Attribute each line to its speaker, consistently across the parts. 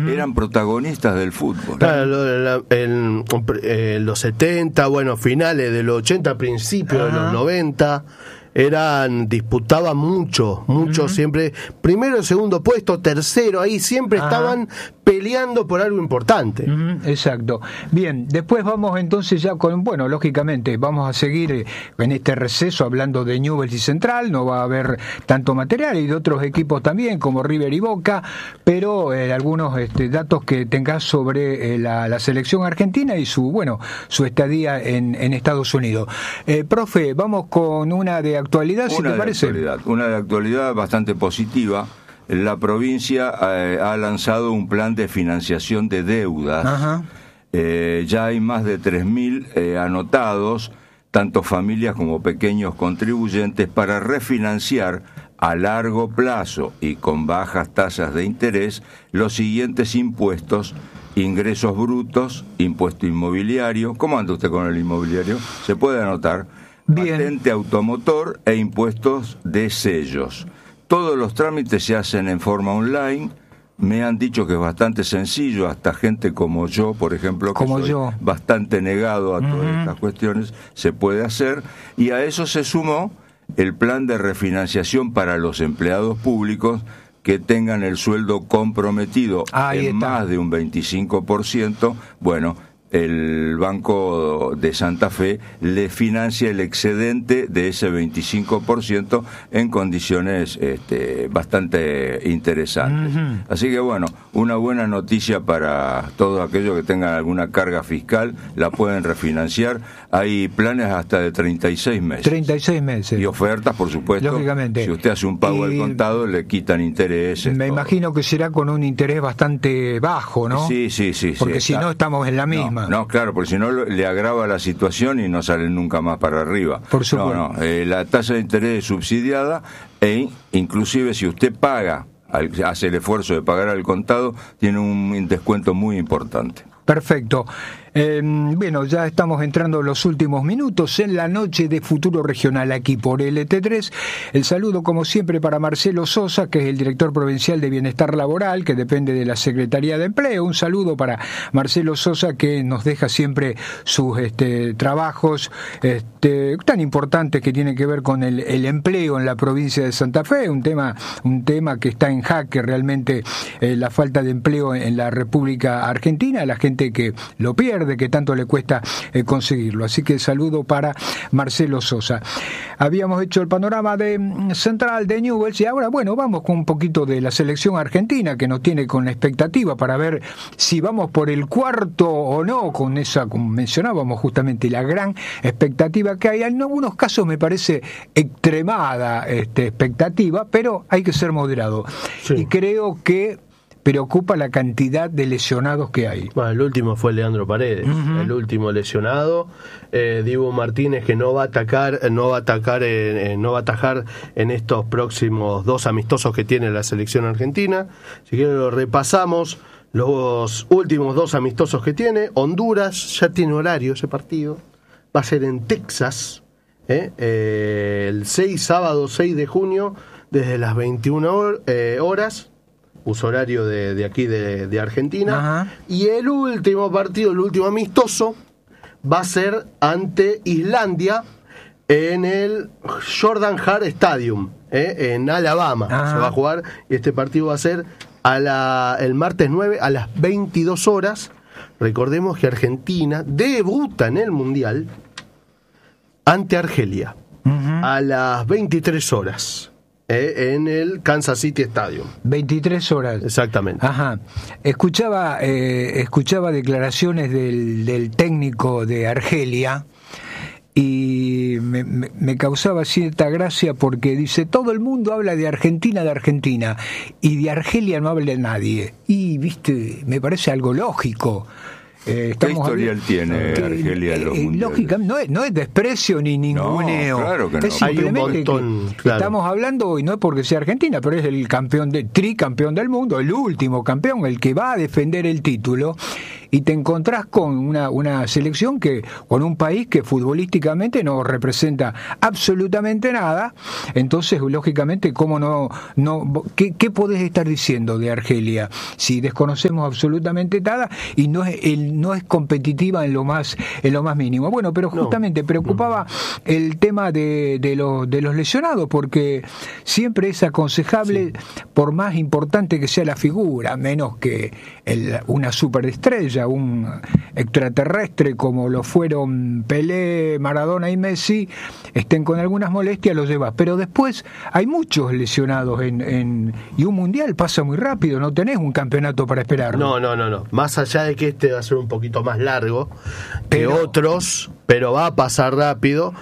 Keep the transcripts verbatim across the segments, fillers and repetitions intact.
Speaker 1: eran protagonistas del fútbol.
Speaker 2: Claro, lo- la- en, en los setenta, bueno, finales de los ochenta, principios de los noventa, eran, disputaban mucho, mucho, uh-huh. siempre, primero, segundo puesto, tercero, ahí siempre Ajá. estaban peleando por algo importante.
Speaker 3: Uh-huh, exacto. Bien, después vamos entonces ya con, bueno, lógicamente vamos a seguir en este receso hablando de Newell's y Central, no va a haber tanto material y de otros equipos también como River y Boca, pero eh, algunos este, datos que tengas sobre eh, la, la selección argentina y su, bueno, su estadía en, en Estados Unidos. Eh, profe, vamos con una de actualidad, si
Speaker 1: una
Speaker 3: te
Speaker 1: de
Speaker 3: parece.
Speaker 1: Actualidad, una de actualidad bastante positiva. La provincia eh, ha lanzado un plan de financiación de deudas. Ajá. Eh, ya hay más de tres mil eh, anotados, tanto familias como pequeños contribuyentes, para refinanciar a largo plazo y con bajas tasas de interés los siguientes impuestos: ingresos brutos, impuesto inmobiliario. ¿Cómo anda usted con el inmobiliario? Se puede anotar. Bien. Patente automotor e impuestos de sellos. Todos los trámites se hacen en forma online. Me han dicho que es bastante sencillo, hasta gente como yo, por ejemplo, que
Speaker 3: como
Speaker 1: soy
Speaker 3: yo.
Speaker 1: bastante negado a uh-huh. todas estas cuestiones, se puede hacer. Y a eso se sumó el plan de refinanciación para los empleados públicos que tengan el sueldo comprometido
Speaker 3: Ahí
Speaker 1: en
Speaker 3: está.
Speaker 1: más de un veinticinco por ciento. Bueno, el Banco de Santa Fe le financia el excedente de ese veinticinco por ciento en condiciones este, bastante interesantes. Uh-huh. Así que bueno, una buena noticia para todos aquellos que tengan alguna carga fiscal, la pueden refinanciar. Hay planes hasta de treinta y seis meses.
Speaker 3: treinta y seis meses.
Speaker 1: Y ofertas, por supuesto.
Speaker 3: Lógicamente.
Speaker 1: Si usted hace un pago
Speaker 3: y
Speaker 1: al contado, le quitan intereses.
Speaker 3: Me
Speaker 1: todo.
Speaker 3: imagino que será con un interés bastante bajo, ¿no?
Speaker 1: Sí, sí, sí.
Speaker 3: Porque
Speaker 1: sí,
Speaker 3: si
Speaker 1: está.
Speaker 3: no, estamos en la misma.
Speaker 1: No, no, claro, porque si no le agrava la situación y no salen nunca más para arriba.
Speaker 3: Por supuesto.
Speaker 1: No, no, eh, la tasa de interés es subsidiada e inclusive si usted paga, hace el esfuerzo de pagar al contado, tiene un descuento muy importante.
Speaker 3: Perfecto. Eh, bueno, ya estamos entrando los últimos minutos en la noche de Futuro Regional aquí por L T tres. El saludo, como siempre, para Marcelo Sosa, que es el director provincial de Bienestar Laboral, que depende de la Secretaría de Empleo. Un saludo para Marcelo Sosa, que nos deja siempre sus este, trabajos este, tan importantes que tienen que ver con el, el empleo en la provincia de Santa Fe, un tema, un tema que está en jaque realmente, eh, la falta de empleo en la República Argentina, la gente que lo pierde, de que tanto le cuesta eh, conseguirlo. Así que saludo para Marcelo Sosa. Habíamos hecho el panorama de Central, de Newell's, y ahora, bueno, vamos con un poquito de la selección argentina, que nos tiene con expectativa para ver si vamos por el cuarto o no, con esa, como mencionábamos justamente, la gran expectativa que hay. En algunos casos me parece extremada este, expectativa, pero hay que ser moderado. Sí. Y creo que preocupa la cantidad de lesionados que hay.
Speaker 2: Bueno, el último fue Leandro Paredes, uh-huh. el último lesionado. Eh, Dibu Martínez, que no va a atacar, no va a atacar, eh, no va a atajar en estos próximos dos amistosos que tiene la selección argentina. Si quieren lo repasamos. Los últimos dos amistosos que tiene: Honduras, ya tiene horario ese partido. Va a ser en Texas, eh, eh, el seis, sábado seis de junio, desde las veintiuna horas. Uso horario de, de aquí de, de Argentina. Ajá. Y el último partido, el último amistoso, va a ser ante Islandia en el Jordan Hare Stadium, eh, en Alabama. Ajá. Se va a jugar, y este partido va a ser a la, el martes nueve a las veintidós horas. Recordemos que Argentina debuta en el Mundial ante Argelia, uh-huh. a las veintitrés horas. Eh, en el Kansas City Stadium.
Speaker 3: veintitrés horas.
Speaker 2: Exactamente.
Speaker 3: Ajá. Escuchaba, eh, escuchaba declaraciones del, del técnico de Argelia y me, me, me causaba cierta gracia porque dice: todo el mundo habla de Argentina, de Argentina, y de Argelia no habla nadie. Y, viste, me parece algo lógico.
Speaker 1: Eh, ¿Qué historial hablando, tiene que, Argelia en los
Speaker 3: eh, Lógica, no es, no es desprecio ni ninguneo.
Speaker 1: No, claro que no.
Speaker 3: Es simplemente
Speaker 2: Hay un montón,
Speaker 3: que
Speaker 2: claro.
Speaker 3: Estamos hablando, y no es porque sea Argentina, pero es el campeón de tricampeón del mundo, el último campeón, el que va a defender el título. y te encontrás con una, una selección que, con un país que futbolísticamente no representa absolutamente nada. Entonces, lógicamente, ¿cómo no, no qué, qué podés estar diciendo de Argelia si desconocemos absolutamente nada y no es el, no es competitiva en lo más en lo más mínimo? Bueno, pero justamente no, preocupaba no. el tema de, de los de los lesionados, porque siempre es aconsejable, sí. por más importante que sea la figura, menos que el, una superestrella, un extraterrestre como lo fueron Pelé, Maradona y Messi, estén con algunas molestias, los llevas. Pero después hay muchos lesionados en, en y un mundial pasa muy rápido, no tenés un campeonato para esperarlo.
Speaker 2: No, no, no, no. Más allá de que este va a ser un poquito más largo que pero, otros, pero va a pasar rápido.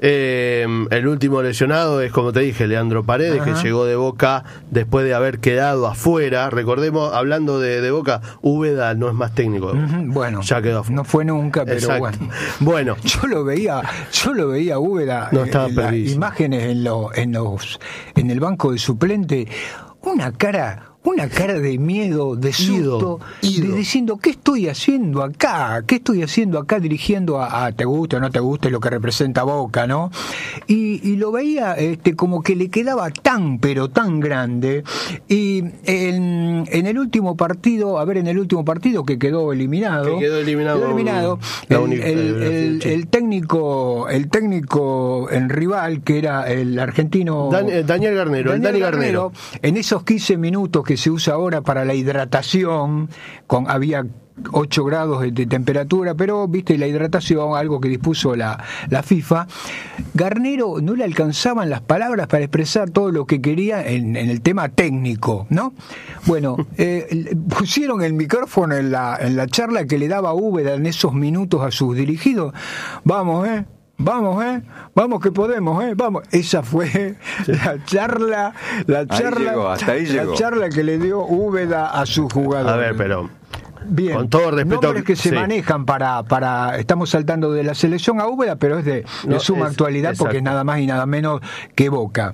Speaker 2: Eh, el último lesionado es, como te dije, Leandro Paredes, ajá. que llegó de Boca después de haber quedado afuera. Recordemos, hablando de, de Boca, Úbeda no es más técnico.
Speaker 3: Uh-huh. Bueno, ya quedó afuera. No fue nunca, pero exacto. bueno.
Speaker 2: Bueno,
Speaker 3: yo lo veía, yo lo veía Úbeda,
Speaker 2: no estaba
Speaker 3: eh, las imágenes en los, en los, en el banco de suplente, una cara. Una cara de miedo, de susto, Ido, Ido. De diciendo, ¿qué estoy haciendo acá? ¿Qué estoy haciendo acá dirigiendo a, a te guste o no te guste lo que representa Boca, ¿no? Y, y lo veía este, como que le quedaba tan, pero tan grande. Y en, en el último partido, a ver, en el último partido que quedó eliminado,
Speaker 2: que quedó eliminado,
Speaker 3: quedó eliminado el, el, el, el, el técnico, el técnico en rival, que era el argentino
Speaker 2: Dan, Daniel Garnero,
Speaker 3: Daniel
Speaker 2: Dani
Speaker 3: Garnero, Garnero, en esos quince minutos que se usa ahora para la hidratación, con había ocho grados de, de temperatura, pero viste la hidratación, algo que dispuso la, la FIFA, Garnero no le alcanzaban las palabras para expresar todo lo que quería en, en el tema técnico, ¿no? Bueno, eh, pusieron el micrófono en la, en la charla que le daba Úbeda en esos minutos a sus dirigidos. Vamos, eh Vamos, eh, vamos que podemos, eh, vamos. Esa fue sí. la charla, la charla,
Speaker 1: ahí llegó, hasta ahí
Speaker 3: la
Speaker 1: llegó.
Speaker 3: charla que le dio Úbeda a su jugador.
Speaker 2: A ver, pero
Speaker 3: bien,
Speaker 2: con todo respeto,
Speaker 3: nombres que se
Speaker 2: sí.
Speaker 3: manejan para, para, estamos saltando de la selección a Úbeda, pero es de, de no, suma es, actualidad exacto. porque es nada más y nada menos que Boca.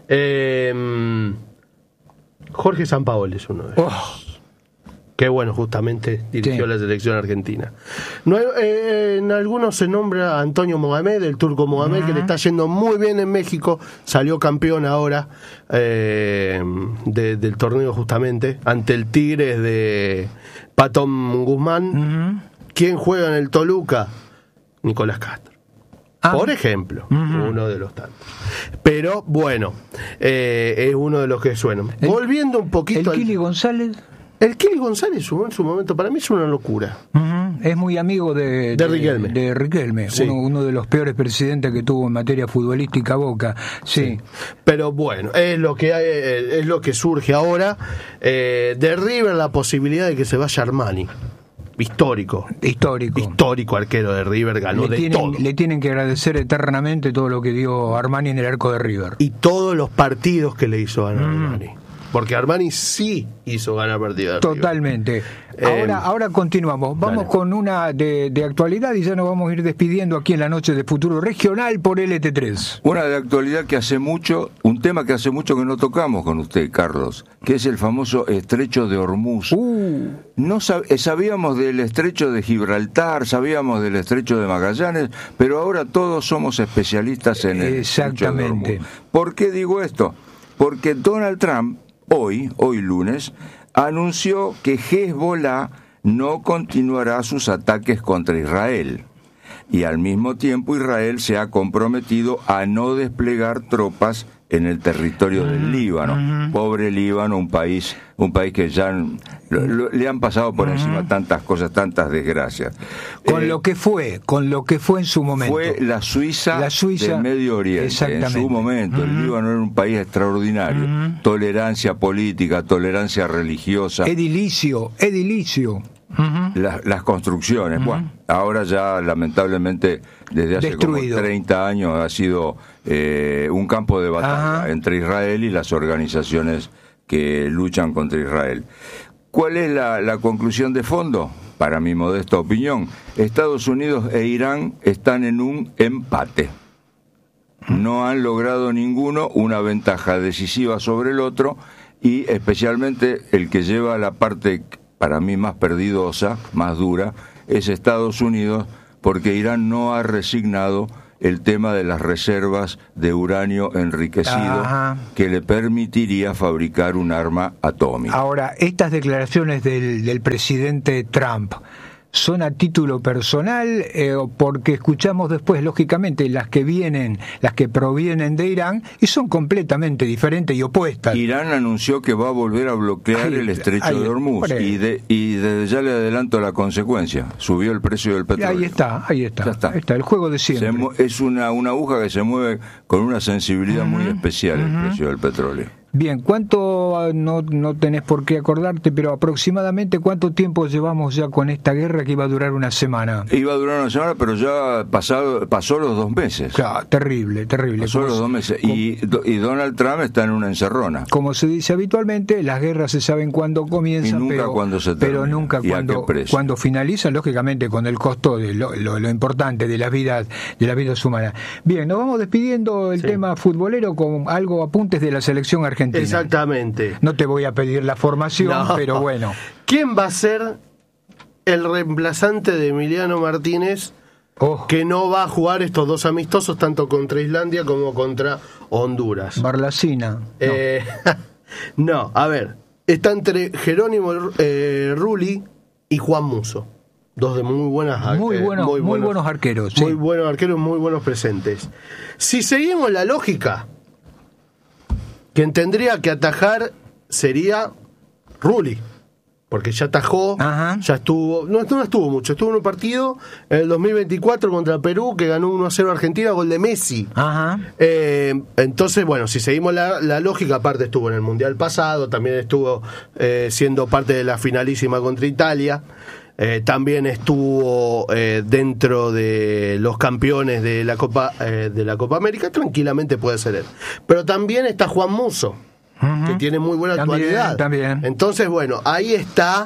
Speaker 2: Eh, Jorge Sampaoli es uno de ellos. Oh. Que bueno, justamente dirigió sí. la selección argentina. No, eh, en algunos se nombra a Antonio Mohamed, el turco Mohamed, uh-huh. que le está yendo muy bien en México, salió campeón ahora eh, de, del torneo justamente, ante el Tigres de Patón Guzmán. Uh-huh. ¿Quién juega en el Toluca? Nicolás Castro. Ah. Por ejemplo, uh-huh. uno de los tantos. Pero bueno, eh, es uno de los que suenan. El, Volviendo un poquito...
Speaker 3: ¿El Kili al... González?
Speaker 2: El Kili González en su momento para mí es una locura.
Speaker 3: Uh-huh. Es muy amigo de,
Speaker 2: de Riquelme,
Speaker 3: de, de Riquelme sí. uno, uno de los peores presidentes que tuvo en materia futbolística Boca. Sí. sí.
Speaker 2: Pero bueno, es lo que hay, es lo que surge ahora. Eh, de River la posibilidad de que se vaya Armani. Histórico.
Speaker 3: Histórico.
Speaker 2: Histórico arquero de River, ganó
Speaker 3: le
Speaker 2: de
Speaker 3: tienen,
Speaker 2: todo.
Speaker 3: Le tienen que agradecer eternamente todo lo que dio Armani en el arco de River.
Speaker 2: Y todos los partidos que le hizo ganar mm. Armani. Porque Armani sí hizo ganar partidos.
Speaker 3: Totalmente. Ahora, eh, ahora continuamos. Vamos dale. con una de, de actualidad y ya nos vamos a ir despidiendo aquí en la noche de Futuro Regional por L T tres.
Speaker 1: Una de actualidad que hace mucho, un tema que hace mucho que no tocamos con usted, Carlos, que es el famoso Estrecho de Hormuz. Uh. No sab- sabíamos del Estrecho de Gibraltar, sabíamos del Estrecho de Magallanes, pero ahora todos somos especialistas en el Estrecho de Hormuz. ¿Por qué digo esto? Porque Donald Trump Hoy, hoy lunes, anunció que Hezbollah no continuará sus ataques contra Israel. Y al mismo tiempo Israel se ha comprometido a no desplegar tropas en el territorio del Líbano. Uh-huh. Pobre Líbano, un país un país que ya lo, lo, le han pasado por uh-huh. encima tantas cosas, tantas desgracias.
Speaker 3: Con
Speaker 1: eh,
Speaker 3: lo que fue, con lo que fue en su momento.
Speaker 1: Fue la Suiza, la Suiza del Medio Oriente. En su momento, uh-huh. el Líbano era un país extraordinario. Uh-huh. Tolerancia política, tolerancia religiosa.
Speaker 3: Edilicio, edilicio. Uh-huh.
Speaker 1: Las, las construcciones, uh-huh. bueno, ahora ya lamentablemente desde hace Destruido. como treinta años ha sido eh, un campo de batalla uh-huh. entre Israel y las organizaciones que luchan contra Israel. ¿Cuál es la, la conclusión de fondo? Para mi modesta opinión, Estados Unidos e Irán están en un empate. No han logrado ninguno una ventaja decisiva sobre el otro, y especialmente el que lleva la parte para mí más perdidosa, más dura, es Estados Unidos, porque Irán no ha resignado el tema de las reservas de uranio enriquecido. Ajá. Que le permitiría fabricar un arma atómica.
Speaker 3: Ahora, estas declaraciones del, del presidente Trump, ¿son a título personal eh, porque escuchamos después, lógicamente, las que vienen, las que provienen de Irán y son completamente diferentes y opuestas?
Speaker 1: Irán anunció que va a volver a bloquear ahí, el estrecho ahí, de Hormuz y, de, y desde ya le adelanto la consecuencia, subió el precio del petróleo.
Speaker 3: Ahí está, ahí está, está. Ahí está el juego de siempre.
Speaker 1: Se, es una, una aguja que se mueve con una sensibilidad uh-huh, muy especial uh-huh. el precio del petróleo.
Speaker 3: Bien, ¿cuánto, no, no tenés por qué acordarte, pero aproximadamente cuánto tiempo llevamos ya con esta guerra que iba a durar una semana?
Speaker 1: Iba a durar una semana, pero ya pasado, pasó los dos meses.
Speaker 3: Claro, terrible, terrible.
Speaker 1: Pasó los dos meses. Y, y Donald Trump está en una encerrona.
Speaker 3: Como se dice habitualmente, las guerras se saben cuándo comienzan,
Speaker 1: y nunca
Speaker 3: pero,
Speaker 1: cuando se termina.
Speaker 3: Pero nunca cuando, cuando finalizan, lógicamente, con el costo de lo, lo, lo importante de las vidas, de las vidas humanas. Bien, nos vamos despidiendo el sí. tema futbolero con algo apuntes de la selección argentina.
Speaker 2: Exactamente.
Speaker 3: No te voy a pedir la formación, no. pero bueno.
Speaker 2: ¿Quién va a ser el reemplazante de Emiliano Martínez oh. que no va a jugar estos dos amistosos tanto contra Islandia como contra Honduras?
Speaker 3: Barlacina. No,
Speaker 2: eh, no a ver, está entre Jerónimo eh, Rulli y Juan Musso. Dos de muy buenas
Speaker 3: muy, bueno, muy,
Speaker 2: muy
Speaker 3: buenos, buenos arqueros.
Speaker 2: Muy
Speaker 3: sí.
Speaker 2: buenos arqueros, muy buenos presentes. Si seguimos la lógica, quien tendría que atajar sería Rulli, porque ya atajó, Ajá. ya estuvo, no, no estuvo mucho, estuvo en un partido en el dos mil veinticuatro contra Perú que ganó uno a cero Argentina, gol de Messi.
Speaker 3: Ajá.
Speaker 2: Eh, entonces, bueno, si seguimos la, la lógica, aparte estuvo en el Mundial pasado, también estuvo eh, siendo parte de la finalísima contra Italia. Eh, también estuvo eh, dentro de los campeones de la Copa eh, de la Copa América, tranquilamente puede ser él. Pero también está Juan Musso, uh-huh. que tiene muy buena
Speaker 3: también,
Speaker 2: actualidad.
Speaker 3: También.
Speaker 2: Entonces, bueno, ahí está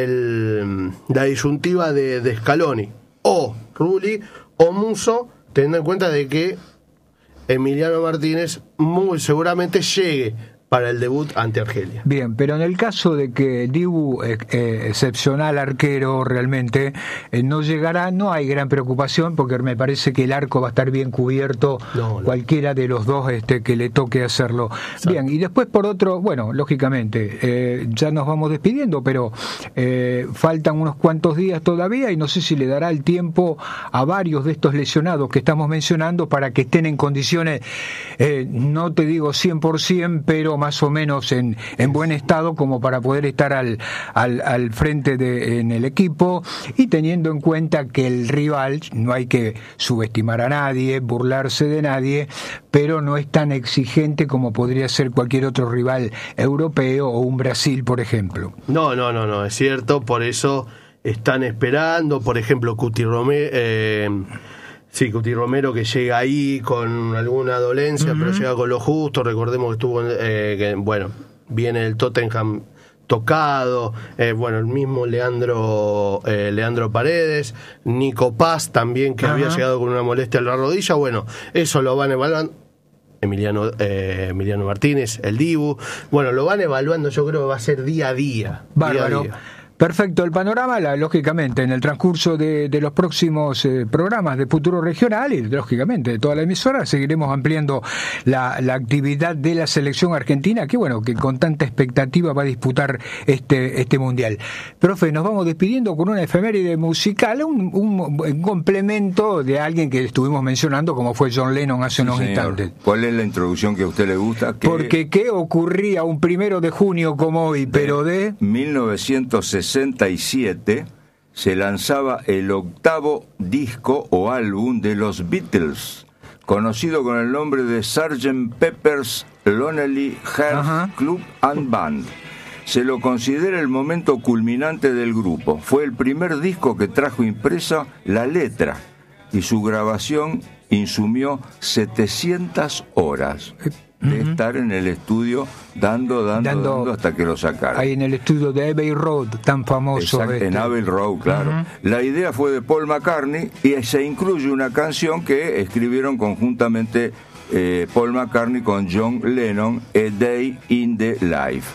Speaker 2: el, la disyuntiva de, de Scaloni. O Rulli o Musso, teniendo en cuenta de que Emiliano Martínez muy seguramente llegue para el debut ante Argelia.
Speaker 3: Bien, pero en el caso de que Dibu, eh, eh, excepcional arquero realmente, eh, no llegará, no hay gran preocupación porque me parece que el arco va a estar bien cubierto, no, no. cualquiera de los dos este, que le toque hacerlo. Exacto. Bien, y después por otro, bueno, lógicamente, eh, ya nos vamos despidiendo, pero eh, faltan unos cuantos días todavía y no sé si le dará el tiempo a varios de estos lesionados que estamos mencionando para que estén en condiciones, eh, no te digo cien por ciento, pero más o menos en, en buen estado como para poder estar al, al, al frente de, en el equipo, y teniendo en cuenta que el rival, no hay que subestimar a nadie, burlarse de nadie, pero no es tan exigente como podría ser cualquier otro rival europeo o un Brasil, por ejemplo.
Speaker 2: No, no, no, no, es cierto, por eso están esperando, por ejemplo, Cuti Romero, eh, Sí, Cuti Romero que llega ahí con alguna dolencia, uh-huh. pero llega con lo justo. Recordemos que estuvo, eh, que, bueno, viene el Tottenham tocado, eh, bueno, el mismo Leandro eh, Leandro Paredes, Nico Paz también, que uh-huh. había llegado con una molestia en la rodilla. Bueno, eso lo van evaluando. Emiliano, eh, Emiliano Martínez, el Dibu. Bueno, lo van evaluando, yo creo que va a ser día a día.
Speaker 3: Bárbaro.
Speaker 2: Día a día.
Speaker 3: Perfecto, el panorama, la, lógicamente, en el transcurso de, de los próximos eh, programas de Futuro Regional y, lógicamente, de toda la emisora, seguiremos ampliando la, la actividad de la selección argentina, que, bueno, que con tanta expectativa va a disputar este, este Mundial. Profe, nos vamos despidiendo con una efeméride musical, un, un, un complemento de alguien que estuvimos mencionando, como fue John Lennon hace
Speaker 1: sí,
Speaker 3: unos
Speaker 1: señor.
Speaker 3: instantes.
Speaker 1: ¿Cuál es la introducción que a usted le gusta? ¿Qué...
Speaker 3: Porque, ¿qué ocurría un primero de junio como hoy, pero de...?
Speaker 1: mil novecientos sesenta y siete se lanzaba el octavo disco o álbum de los Beatles, conocido con el nombre de sergeant Pepper's Lonely Hearts Club and Band. Se lo considera el momento culminante del grupo. Fue el primer disco que trajo impresa la letra y su grabación insumió setecientas horas de uh-huh. estar en el estudio dando, dando, dando, dando hasta que lo sacaron.
Speaker 3: Ahí en el estudio de Abbey Road, tan famoso.
Speaker 1: Exacto, este. En Abbey Road, claro. Uh-huh. La idea fue de Paul McCartney y se incluye una canción que escribieron conjuntamente eh, Paul McCartney con John Lennon, A Day in the Life. Uh-huh. Y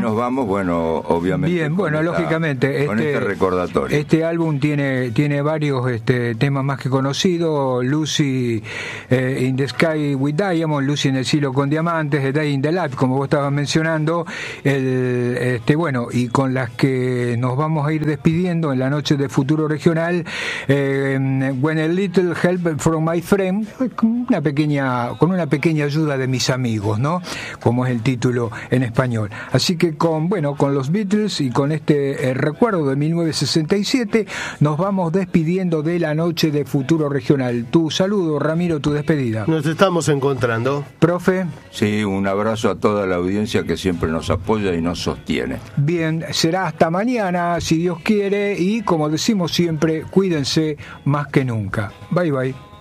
Speaker 1: nos vamos, bueno, obviamente.
Speaker 3: Bien, bueno, esta, lógicamente.
Speaker 1: Con
Speaker 3: este,
Speaker 1: este recordatorio.
Speaker 3: Este álbum tiene, tiene varios este, temas más que conocidos. Lucy eh, in the Sky with Diamond, Lucy en el cielo con diamantes, The Day in the Life, como vos estabas mencionando. El, este, bueno, y con las que nos vamos a ir despidiendo en la noche de Futuro Regional, eh, When a Little Help from My Friend, una pequeña, con una pequeña ayuda de mis amigos, ¿no? Como es el título en español. Así que con, bueno, con los Beatles y con este eh, recuerdo de mil novecientos sesenta y siete, nos vamos despidiendo de la noche de Futuro Regional. Tu saludo, Ramiro, tu despedida.
Speaker 2: Nos estamos encontrando.
Speaker 3: Profe.
Speaker 1: Sí, un abrazo a toda la audiencia que siempre nos apoya y nos sostiene.
Speaker 3: Bien, será hasta mañana, si Dios quiere, y como decimos siempre, cuídense más que nunca. Bye, bye.